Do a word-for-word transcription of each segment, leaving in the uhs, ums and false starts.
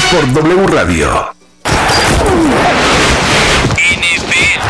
por W Radio. N F L.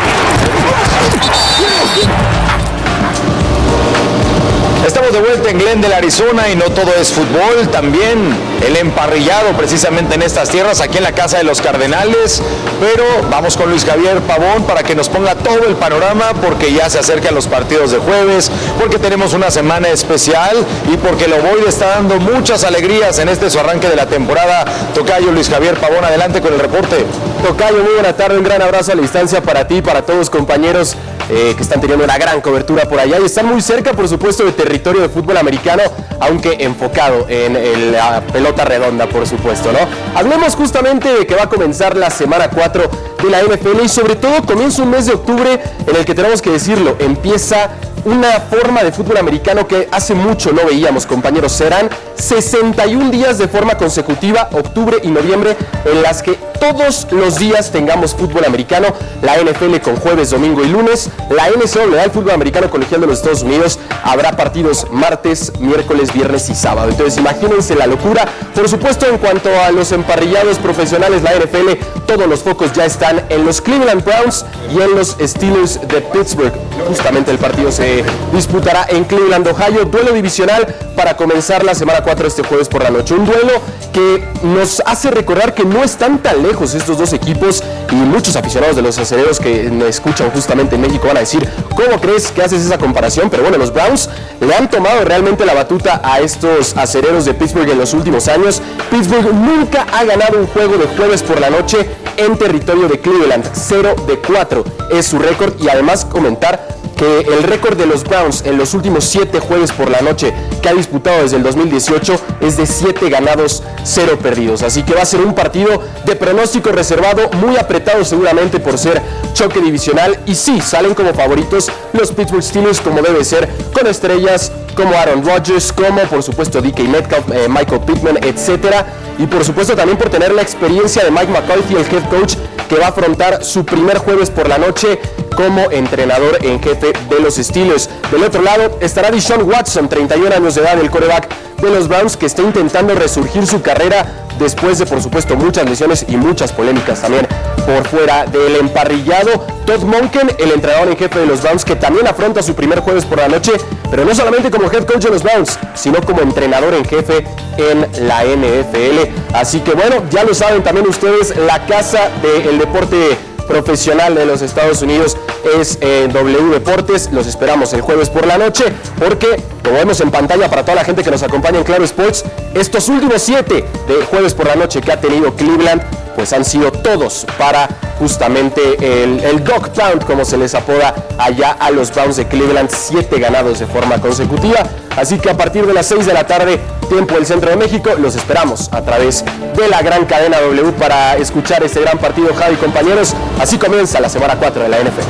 Estamos de vuelta en Glendale, Arizona, y no todo es fútbol, también el emparrillado precisamente en estas tierras, aquí en la casa de los Cardenales. Pero vamos con Luis Javier Pavón para que nos ponga todo el panorama, porque ya se acercan los partidos de jueves, porque tenemos una semana especial y porque el Ovoide está dando muchas alegrías en este su arranque de la temporada. Tocayo Luis Javier Pavón, adelante con el reporte. Tocayo, muy buena tarde, un gran abrazo a la distancia para ti y para todos los compañeros eh, que están teniendo una gran cobertura por allá y están muy cerca, por supuesto, de territorio de fútbol americano, aunque enfocado en el, la pelota redonda, por supuesto, ¿no? Hablemos justamente de que va a comenzar la semana cuatro de la N F L y sobre todo comienza un mes de octubre en el que tenemos que decirlo, empieza una forma de fútbol americano que hace mucho no veíamos, compañeros. Serán sesenta y un días de forma consecutiva, octubre y noviembre, en las que todos los días tengamos fútbol americano. La N F L con jueves, domingo y lunes. La N C A A, el fútbol americano colegial de los Estados Unidos, habrá partidos martes, miércoles, viernes y sábado. Entonces imagínense la locura. Por supuesto, en cuanto a los emparrillados profesionales, la N F L, todos los focos ya están en los Cleveland Browns y en los Steelers de Pittsburgh. Justamente el partido se disputará en Cleveland, Ohio, duelo divisional para comenzar la semana cuatro este jueves por la noche. Un duelo que nos hace recordar que no están tan lejos estos dos equipos, y muchos aficionados de los acereros que me escuchan justamente en México van a decir, ¿cómo crees que haces esa comparación? Pero bueno, los Browns le han tomado realmente la batuta a estos acereros de Pittsburgh en los últimos años. Pittsburgh nunca ha ganado un juego de jueves por la noche en territorio de Cleveland. cero de cuatro es su récord, y además comentar que el récord de los Browns en los últimos siete jueves por la noche que ha disputado desde el dos mil dieciocho es de siete ganados, cero perdidos. Así que va a ser un partido de pronóstico reservado, muy apretado seguramente por ser choque divisional. Y sí, salen como favoritos los Pittsburgh Steelers, como debe ser, con estrellas como Aaron Rodgers, como por supuesto D K Metcalf, eh, Michael Pittman, etcétera. Y por supuesto también por tener la experiencia de Mike McCarthy, el head coach, que va a afrontar su primer jueves por la noche como entrenador en jefe de los Steelers. Del otro lado estará Deshaun Watson, treinta y un años de edad, el quarterback de los Browns, que está intentando resurgir su carrera después de, por supuesto, muchas lesiones y muchas polémicas también por fuera del emparrillado. Todd Monken, el entrenador en jefe de los Browns, que también afronta su primer jueves por la noche, pero no solamente como head coach de los Browns, sino como entrenador en jefe en la N F L. Así que bueno, ya lo saben también ustedes, la casa del deporte profesional de los Estados Unidos es eh, W Deportes. Los esperamos el jueves por la noche, porque como vemos en pantalla para toda la gente que nos acompaña en Claro Sports, estos últimos siete de jueves por la noche que ha tenido Cleveland, pues han sido todos para justamente el, el Dog Pound, como se les apoda allá a los Browns de Cleveland, siete ganados de forma consecutiva. Así que a partir de las seis de la tarde, tiempo del centro de México, los esperamos a través de la gran cadena W para escuchar este gran partido, Javi, compañeros. Así comienza la semana cuatro de la N F L.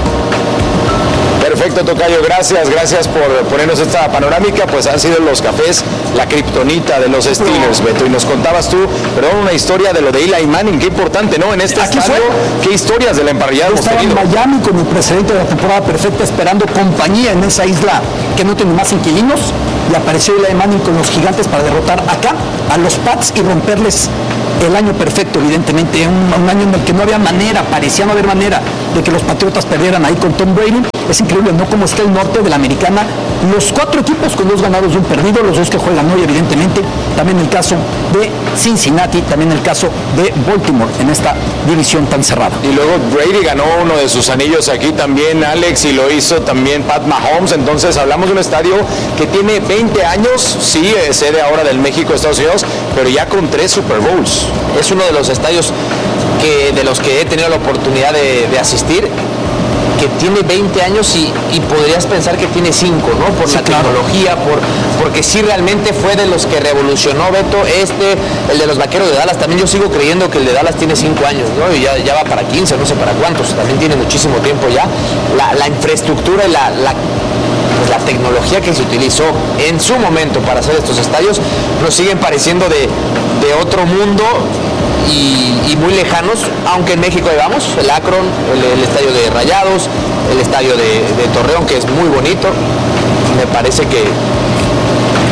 Perfecto, Tocayo, gracias, gracias por ponernos esta panorámica. Pues han sido los Cafés la kriptonita de los Steelers, Beto, y nos contabas tú, perdón, una historia de lo de Eli Manning, qué importante, ¿no? En este Aquí estadio, fue. qué historias de la emparrillada hemos Estaba tenido. en Miami con el precedente de la temporada perfecta, esperando compañía en esa isla que no tiene más inquilinos, y apareció Eli Manning con los Gigantes para derrotar acá a los Pats y romperles el año perfecto, evidentemente, un, un año en el que no había manera, parecía no haber manera de que los Patriotas perdieran ahí con Tom Brady. Es increíble, ¿no?, cómo está el norte de la americana. Los cuatro equipos con dos ganados y un perdido, los dos que juegan hoy, evidentemente. También el caso de Cincinnati, también el caso de Baltimore en esta división tan cerrada. Y luego Brady ganó uno de sus anillos aquí también, Alex, y lo hizo también Pat Mahomes. Entonces hablamos de un estadio que tiene veinte años, sí, es sede ahora del México, Estados Unidos, pero ya con tres Super Bowls. Es uno de los estadios que, de los que he tenido la oportunidad de, de asistir, que tiene veinte años y, y podrías pensar que tiene cinco, ¿no? Por Sí, la claro. tecnología, por, porque sí realmente fue de los que revolucionó, Beto, este, el de los Vaqueros de Dallas. También yo sigo creyendo que el de Dallas tiene cinco años, ¿no? Y ya, ya va para quince, no sé para cuántos, también tiene muchísimo tiempo ya. La, la infraestructura y la, la, pues la tecnología que se utilizó en su momento para hacer estos estadios nos siguen pareciendo de, de otro mundo. Y, y muy lejanos, aunque en México ahí vamos, el Akron, el, el estadio de Rayados, el estadio de, de Torreón, que es muy bonito. Me parece que,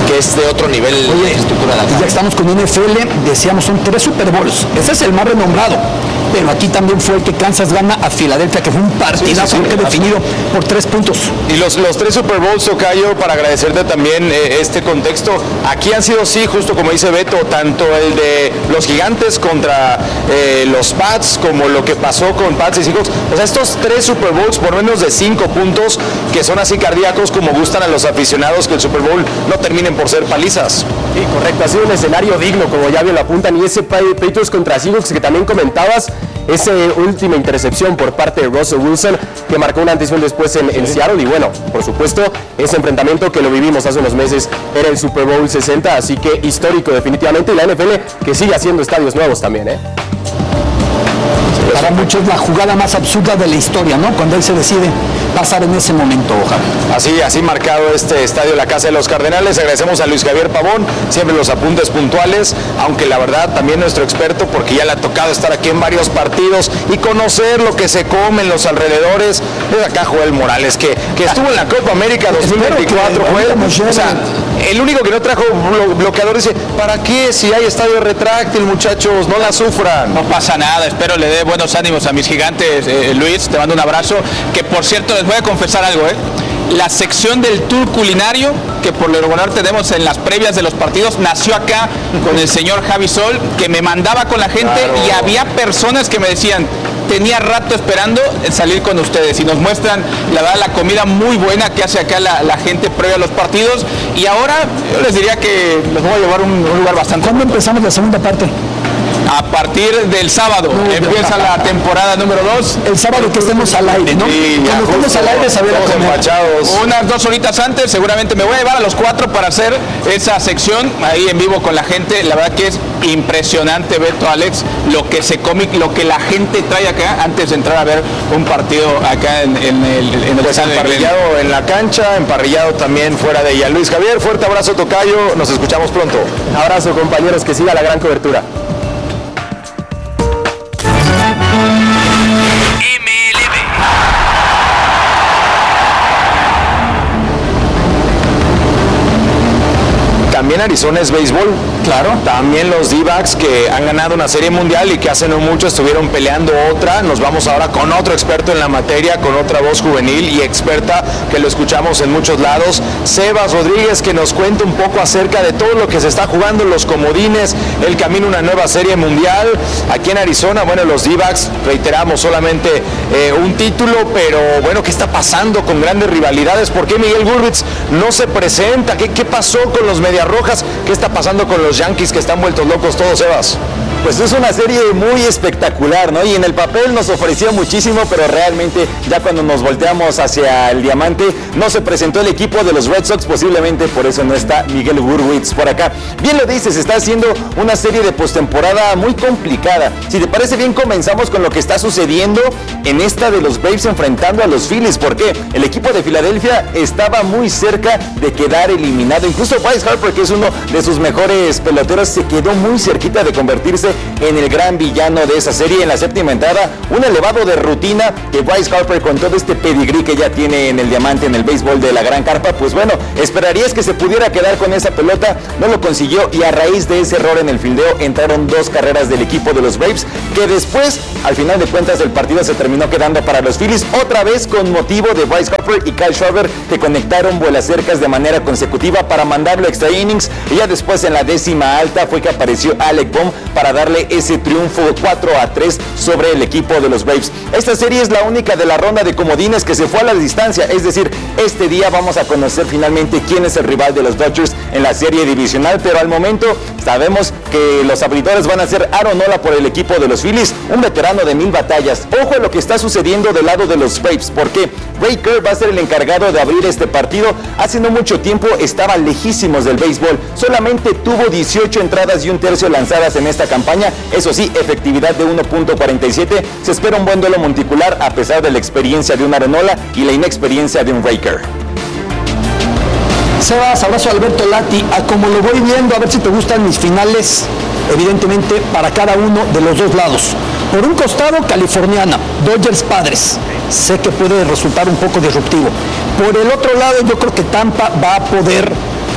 que es de otro nivel. Oye, de estructura de acá. ya que estamos con N F L, decíamos son tres Super Bowls. Ese es el más renombrado. Pero aquí también fue el que Kansas gana a Filadelfia, que fue un partidazo sí, sí, sí, definido por tres puntos. Y los, los tres Super Bowls, Tocayo, para agradecerte también eh, este contexto, aquí han sido, sí, justo como dice Beto, tanto el de los Gigantes contra eh, los Pats, como lo que pasó con Pats y Seahawks. O sea, estos tres Super Bowls por menos de cinco puntos, que son así cardíacos como gustan a los aficionados, que el Super Bowl no terminen por ser palizas. Sí, correcto, ha sido un escenario digno, como ya bien lo apuntan, y ese Patriots contra Seahawks que también comentabas, esa última intercepción por parte de Russell Wilson que marcó una antes y un después en, en Seattle, y bueno, por supuesto, ese enfrentamiento que lo vivimos hace unos meses era el Super Bowl sesenta, así que histórico definitivamente, y la N F L que sigue haciendo estadios nuevos también, ¿eh? Para muchos la jugada más absurda de la historia, ¿no? Cuando él se decide pasar en ese momento, ojalá. Así, así marcado este estadio, la Casa de los Cardenales. Agradecemos a Luis Javier Pavón, siempre los apuntes puntuales, aunque la verdad también nuestro experto, porque ya le ha tocado estar aquí en varios partidos y conocer lo que se come en los alrededores. Es acá Joel Morales, que, que estuvo en la Copa América dos mil veinticuatro, Joel. O sea, el único que no trajo bloqueador dice, ¿para qué si hay estadio retráctil, muchachos? No la sufran. No pasa nada, espero le dé buenos ánimos a mis Gigantes, eh, Luis, te mando un abrazo, que por cierto les voy a confesar algo, ¿eh? La sección del tour culinario que por lo regular tenemos en las previas de los partidos nació acá con el señor Javi Sol, que me mandaba con la gente, claro. Y había personas que me decían, tenía rato esperando salir con ustedes, y nos muestran la verdad la comida muy buena que hace acá la, la gente previa a los partidos, y ahora yo les diría que les voy a llevar a un, un lugar bastante. ¿Cuándo empezamos la segunda parte? A partir del sábado no, empieza la temporada número dos. El sábado que estemos al aire, ¿no? Sí, cuando estemos al aire, saber a comer. Unas dos horitas antes, seguramente me voy a llevar a los cuatro para hacer esa sección ahí en vivo con la gente. La verdad que es impresionante, Beto, Alex, lo que se come, lo que la gente trae acá antes de entrar a ver un partido acá en, en el, en el pues emparrillado en la cancha, emparrillado también fuera de ella. Luis Javier, fuerte abrazo, tocayo, nos escuchamos pronto. Un abrazo, compañeros, que siga la gran cobertura. También Arizona es béisbol, claro. También los D-backs que han ganado una serie mundial y que hace no mucho estuvieron peleando otra. Nos vamos ahora con otro experto en la materia, con otra voz juvenil y experta que lo escuchamos en muchos lados. Sebas Rodríguez, que nos cuenta un poco acerca de todo lo que se está jugando en los comodines, el camino a una nueva serie mundial. Aquí en Arizona, bueno, los D-backs, reiteramos, solamente eh, un título, pero bueno, ¿qué está pasando con grandes rivalidades? ¿Por qué Miguel Gurwitz no se presenta? ¿Qué, qué pasó con los Medias Rojas? ¿Qué está pasando con los Yankees que están vueltos locos todos, Sebas? Pues es una serie muy espectacular, ¿no? Y en el papel nos ofreció muchísimo, pero realmente ya cuando nos volteamos hacia el diamante, no se presentó el equipo de los Red Sox, posiblemente por eso no está Miguel Gurwitz por acá. Bien lo dices, está haciendo una serie de postemporada muy complicada. Si te parece bien, comenzamos con lo que está sucediendo en esta de los Braves enfrentando a los Phillies. ¿Por qué? El equipo de Filadelfia estaba muy cerca de quedar eliminado. Incluso Bryce Harper, que es uno de sus mejores peloteros, se quedó muy cerquita de convertirse en el gran villano de esa serie. En la séptima entrada, un elevado de rutina que Bryce Harper, con todo este pedigrí que ya tiene en el diamante, en el béisbol de la gran carpa, pues bueno, esperarías que se pudiera quedar con esa pelota, no lo consiguió, y a raíz de ese error en el fildeo entraron dos carreras del equipo de los Braves, que después, al final de cuentas, el partido se terminó quedando para los Phillies, otra vez con motivo de Bryce Harper y Kyle Schwarber, que conectaron vuelas cercas de manera consecutiva para mandarlo a extra innings, y ya después en la décima alta fue que apareció Alec Bohm para dar darle ese triunfo cuatro a tres sobre el equipo de los Braves. Esta serie es la única de la ronda de comodines que se fue a la distancia, es decir, este día vamos a conocer finalmente quién es el rival de los Dodgers en la serie divisional, pero al momento sabemos que los abridores van a ser Aaron Nola por el equipo de los Phillies, un veterano de mil batallas. Ojo a lo que está sucediendo del lado de los Braves, porque Ray Kerr va a ser el encargado de abrir este partido. Hace no mucho tiempo estaba lejísimos del béisbol, solamente tuvo dieciocho entradas y un tercio lanzadas en esta campaña. Eso sí, efectividad de uno punto cuarenta y siete. Se espera un buen duelo monticular a pesar de la experiencia de un Aaron Nola y la inexperiencia de un Ray Kerr. Sebas, abrazo a Alberto Lati. A como lo voy viendo, a ver si te gustan mis finales, evidentemente para cada uno de los dos lados. Por un costado, californiana, Dodgers Padres. Sé que puede resultar un poco disruptivo. Por el otro lado, yo creo que Tampa va a poder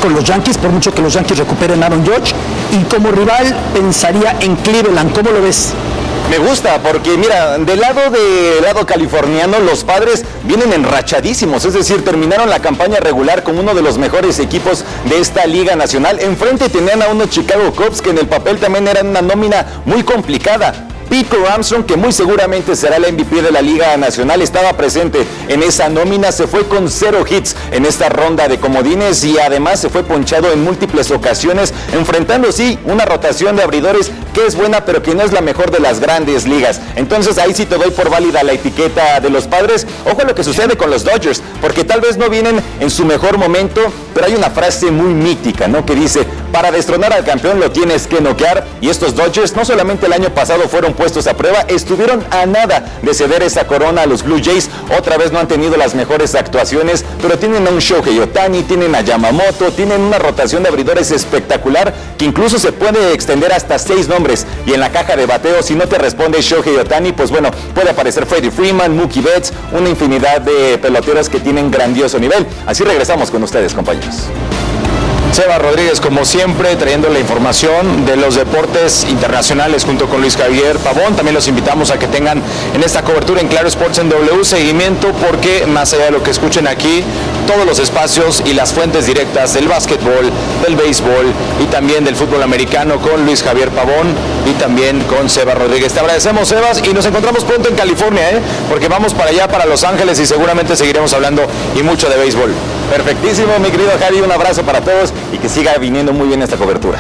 con los Yankees, por mucho que los Yankees recuperen a Aaron Judge. Y como rival pensaría en Cleveland. ¿Cómo lo ves? Me gusta porque, mira, del lado del lado californiano, los Padres vienen enrachadísimos, es decir, terminaron la campaña regular con uno de los mejores equipos de esta Liga Nacional. Enfrente tenían a unos Chicago Cubs que en el papel también eran una nómina muy complicada. Pete Armstrong, que muy seguramente será el M V P de la Liga Nacional, estaba presente en esa nómina, se fue con cero hits en esta ronda de comodines y además se fue ponchado en múltiples ocasiones, enfrentando sí una rotación de abridores que es buena, pero que no es la mejor de las grandes ligas. Entonces ahí sí te doy por válida la etiqueta de los Padres. Ojo a lo que sucede con los Dodgers, porque tal vez no vienen en su mejor momento, pero hay una frase muy mítica, ¿no? Que dice, para destronar al campeón lo tienes que noquear, y estos Dodgers no solamente el año pasado fueron puestos a prueba, estuvieron a nada de ceder esa corona a los Blue Jays. Otra vez no han tenido las mejores actuaciones, pero tienen a un Shohei Ohtani, tienen a Yamamoto, tienen una rotación de abridores espectacular que incluso se puede extender hasta seis nombres, y en la caja de bateo, si no te responde Shohei Ohtani, pues bueno, puede aparecer Freddie Freeman, Mookie Betts, una infinidad de peloteros que tienen grandioso nivel. Así regresamos con ustedes, compañeros. Seba Rodríguez, como siempre, trayendo la información de los deportes internacionales junto con Luis Javier Pavón. También los invitamos a que tengan en esta cobertura en Claro Sports en W seguimiento, porque más allá de lo que escuchen aquí, todos los espacios y las fuentes directas del básquetbol, del béisbol y también del fútbol americano con Luis Javier Pavón y también con Seba Rodríguez. Te agradecemos, Sebas, y nos encontramos pronto en California, ¿eh? Porque vamos para allá, para Los Ángeles, y seguramente seguiremos hablando y mucho de béisbol. Perfectísimo, mi querido Javi, un abrazo para todos y que siga viniendo muy bien esta cobertura.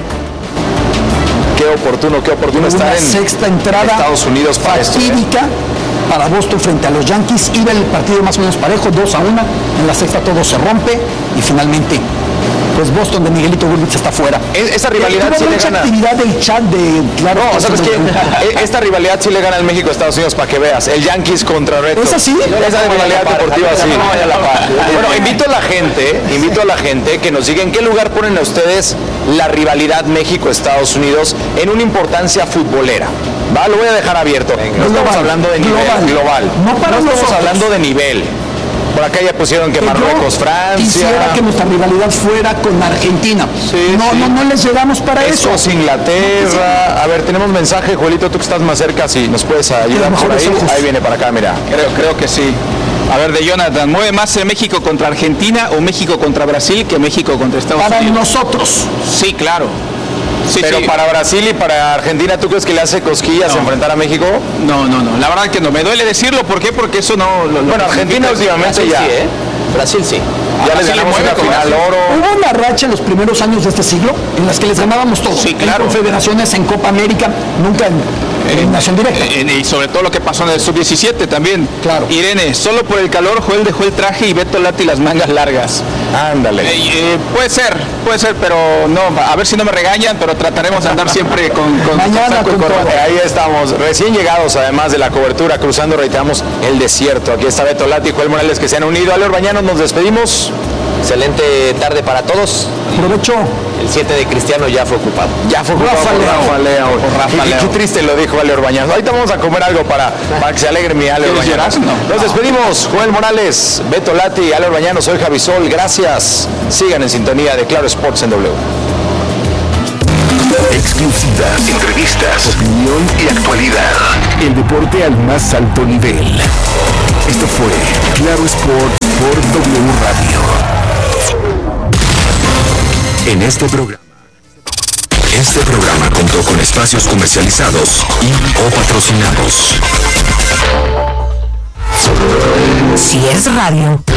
Qué oportuno, qué oportuno Una estar en sexta entrada Estados Unidos para esto, ¿eh? fatídica para Boston frente a los Yankees. Iba el partido más o menos parejo, dos a uno. En la sexta todo se rompe y finalmente, pues Boston de Miguelito Burwitz está fuera. Esa rivalidad Tuvo sí le mucha gana. actividad del chat de Claro. No, ¿sabes qué? Esta rivalidad sí le gana al México a Estados Unidos, para que veas. El Yankees contra Red Sox. ¿Es así? Esa rivalidad deportiva sí. Bueno, invito a la gente, invito a la gente que nos diga en qué lugar ponen a ustedes la rivalidad México-Estados Unidos en una importancia futbolera. Va, lo voy a dejar abierto. No estamos Global, hablando de nivel global. global. No para No estamos nosotros. hablando de nivel. Por acá ya pusieron que Que yo Marruecos, Francia. Quisiera que nuestra rivalidad fuera con Argentina. Sí, no, sí. no, no les llegamos para eso. Escocia, Inglaterra. A ver, tenemos mensaje, Juelito, tú que estás más cerca, si nos puedes ayudar Los por mejores ahí. ojos. Ahí viene para acá, mira. Creo, creo que sí. A ver, de Jonathan, ¿mueve más el México contra Argentina o México contra Brasil que México contra Estados Para Unidos? nosotros. Sí, claro. Sí, Pero sí. para Brasil y para Argentina, ¿tú crees que le hace cosquillas No. enfrentar a México? No, no, no. La verdad que no. Me duele decirlo. ¿Por qué? Porque eso no... Lo, lo Bueno, que Argentina significa- últimamente Brasil ya. sí, ¿eh? Brasil sí. Ya les Brasil ganamos le una mueve con final Brasil. oro. Hubo una racha en los primeros años de este siglo en las que les ganábamos todos. Sí, claro. En confederaciones, en Copa América, nunca en eliminación directa. Eh, y sobre todo lo que pasó en el sub diecisiete también. Claro. Irene, solo por el calor, Joel dejó el traje y Beto Lati las mangas largas. Ándale. Eh, eh, puede ser, puede ser, pero no, a ver si no me regañan, pero trataremos de andar siempre con, con Mañana saco y con corbata. todo. Eh, Ahí estamos, recién llegados además de la cobertura, cruzando, reiteramos, el desierto. Aquí está Beto Lati y Joel Morales, que se han unido. Ale Orbañanos, nos despedimos. Excelente tarde para todos. Aprovecho. El siete de Cristiano ya fue ocupado. Ya fue ocupado Rafa por Leao. Rafa Leao. Por Rafa Qué- qué, Leao. qué triste lo dijo Ale Orbañanos. Ahorita vamos a comer algo para, para que se alegre mi Ale ¿Quieres Orbañanos. llorar? No. Nos despedimos. Joel Morales, Beto Lati, Ale Orbañanos, soy Javi Sol. Gracias. Sigan en sintonía de Claro Sports en W. Exclusivas, entrevistas, opinión y actualidad. El deporte al más alto nivel. Esto fue Claro Sports por W Radio. En este programa. Este programa contó con espacios comercializados y o patrocinados. Si es radio,